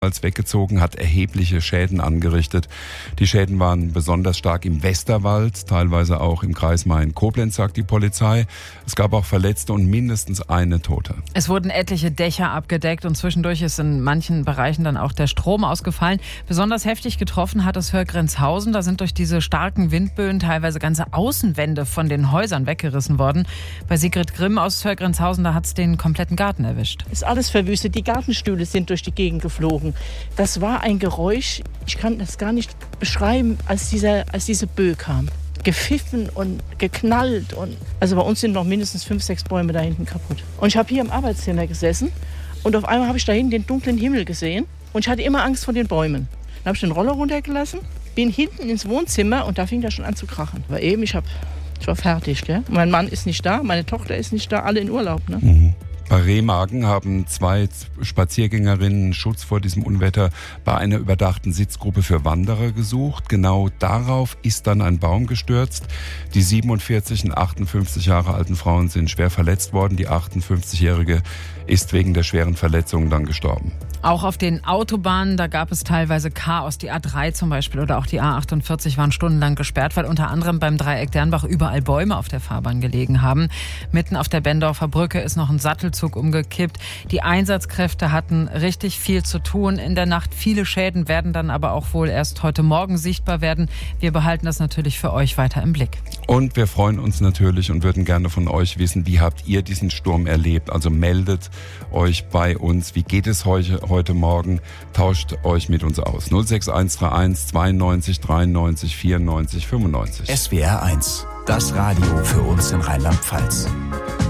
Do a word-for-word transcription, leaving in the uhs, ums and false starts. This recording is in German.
ebenfalls weggezogen, hat erhebliche Schäden angerichtet. Die Schäden waren besonders stark im Westerwald, teilweise auch im Kreis Main-Koblenz, sagt die Polizei. Es gab auch Verletzte und mindestens eine Tote. Es wurden etliche Dächer abgedeckt und zwischendurch ist in manchen Bereichen dann auch der Strom ausgefallen. Besonders heftig getroffen hat es Hörgrenzhausen. Da sind durch diese starken Windböen teilweise ganze Außenwände von den Häusern weggerissen worden. Bei Sigrid Grimm aus Hörgrenzhausen, da hat es den kompletten Garten erwischt. Ist alles verwüstet. Die Gartenstühle sind durch die Gegend geflogen. Das war ein Geräusch, ich kann das gar nicht beschreiben, als, dieser, als diese Böe kam. Gepfiffen und geknallt. Und also bei uns sind noch mindestens fünf, sechs Bäume da hinten kaputt. Und ich habe hier im Arbeitszimmer gesessen und auf einmal habe ich da hinten den dunklen Himmel gesehen und ich hatte immer Angst vor den Bäumen. Dann habe ich den Roller runtergelassen, bin hinten ins Wohnzimmer und da fing das schon an zu krachen. Aber eben, ich, hab, ich war fertig. Gell? Mein Mann ist nicht da, meine Tochter ist nicht da, alle in Urlaub. Ne? Mhm. Bei Remagen haben zwei Spaziergängerinnen Schutz vor diesem Unwetter bei einer überdachten Sitzgruppe für Wanderer gesucht. Genau darauf ist dann ein Baum gestürzt. Die siebenundvierzig und achtundfünfzig Jahre alten Frauen sind schwer verletzt worden. Die achtundfünfzigjährige ist wegen der schweren Verletzungen dann gestorben. Auch auf den Autobahnen, da gab es teilweise Chaos. Die A drei zum Beispiel oder auch die A achtundvierzig waren stundenlang gesperrt, weil unter anderem beim Dreieck Dernbach überall Bäume auf der Fahrbahn gelegen haben. Mitten auf der Bendorfer Brücke ist noch ein Sattelzug umgekippt. Die Einsatzkräfte hatten richtig viel zu tun in der Nacht. Viele Schäden werden dann aber auch wohl erst heute Morgen sichtbar werden. Wir behalten das natürlich für euch weiter im Blick. Und wir freuen uns natürlich und würden gerne von euch wissen, wie habt ihr diesen Sturm erlebt? Also meldet euch bei uns. Wie geht es heute, heute Morgen? Tauscht euch mit uns aus. null sechs eins drei eins zweiundneunzig dreiundneunzig vierundneunzig fünfundneunzig. S W R eins, das Radio für uns in Rheinland-Pfalz.